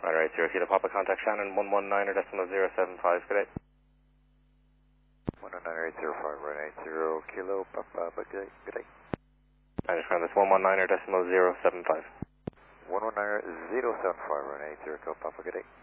Runway 80 Kilo Papa, contact Shannon 119.075, good day. 119.805, runway 80 Kilo Papa, good day. I just found this 119.075. 119.075, runway 80 Kilo Papa, good day.